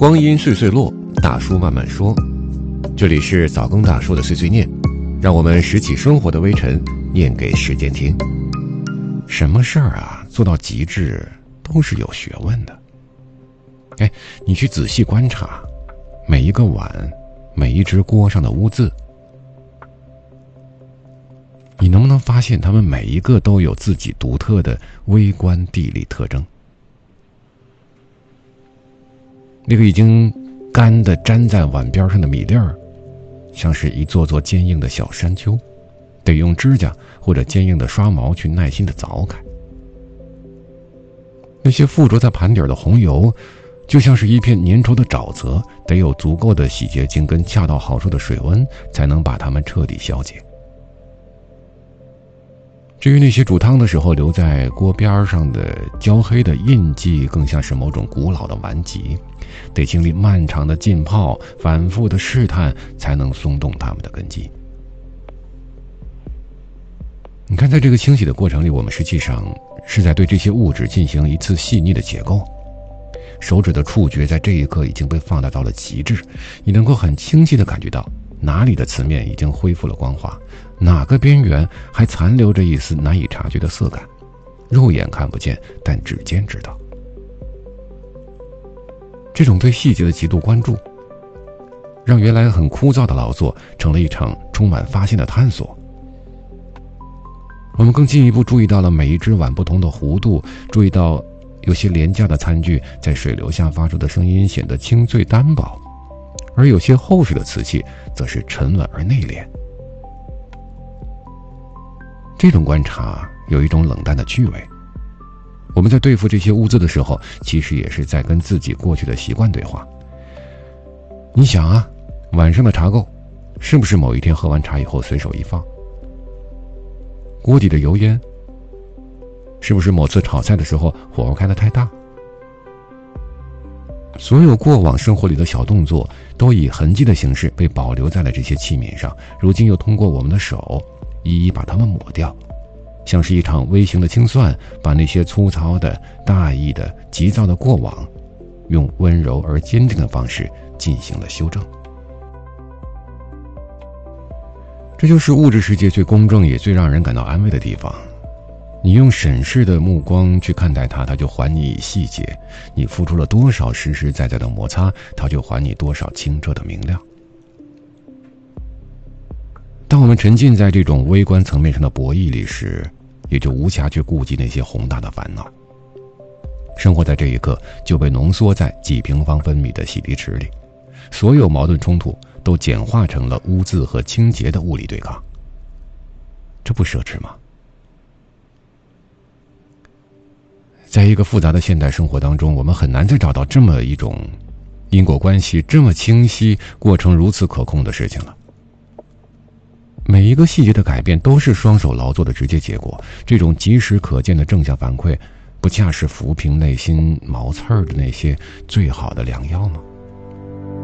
光阴岁岁落，大叔慢慢说。这里是早更大叔的碎碎念，让我们拾起生活的微尘，念给时间听。什么事儿啊，做到极致都是有学问的。你去仔细观察每一个碗，每一只锅上的污渍，你能不能发现它们每一个都有自己独特的微观地理特征？那个已经干的粘在碗边上的米粒儿，像是一座座坚硬的小山丘，得用指甲或者坚硬的刷毛去耐心的凿开。那些附着在盘底的红油，就像是一片粘稠的沼泽，得有足够的洗洁精跟恰到好处的水温，才能把它们彻底消解。至于那些煮汤的时候留在锅边上的焦黑的印记，更像是某种古老的顽疾，得经历漫长的浸泡，反复的试探，才能松动它们的根基。你看，在这个清洗的过程里，我们实际上是在对这些物质进行一次细腻的解构。手指的触觉在这一刻已经被放大到了极致，你能够很清晰地感觉到哪里的瓷面已经恢复了光滑，哪个边缘还残留着一丝难以察觉的色感，肉眼看不见，但指尖知道。这种对细节的极度关注，让原来很枯燥的劳作成了一场充满发现的探索。我们更进一步注意到了每一只碗不同的弧度，注意到有些廉价的餐具在水流下发出的声音显得清脆单薄，而有些厚实的瓷器则是沉稳而内敛。这种观察有一种冷淡的趣味。我们在对付这些污渍的时候，其实也是在跟自己过去的习惯对话。你想啊，晚上的茶垢是不是某一天喝完茶以后随手一放？锅底的油烟是不是某次炒菜的时候火候开得太大？所有过往生活里的小动作都以痕迹的形式被保留在了这些器皿上，如今又通过我们的手一一把它们抹掉，像是一场微型的清算，把那些粗糙的、大意的、急躁的过往用温柔而坚定的方式进行了修正。这就是物质世界最公正也最让人感到安慰的地方。你用审视的目光去看待它，它就还你以细节；你付出了多少实实在在的摩擦，它就还你多少清澈的明亮。当我们沉浸在这种微观层面上的博弈里时，也就无暇去顾及那些宏大的烦恼。生活在这一刻就被浓缩在几平方分米的洗涤池里，所有矛盾冲突都简化成了污渍和清洁的物理对抗。这不奢侈吗？在一个复杂的现代生活当中，我们很难再找到这么一种因果关系这么清晰、过程如此可控的事情了。每一个细节的改变都是双手劳作的直接结果，这种及时可见的正向反馈，不恰是抚平内心毛刺儿的那些最好的良药吗？